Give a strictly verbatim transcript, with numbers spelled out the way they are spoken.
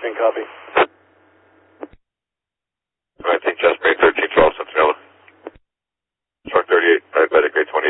thirteen, copy. nineteen, Jasper, thirteen, twelve, Centinela. Shark thirty-eight, diabetic, eight twenty.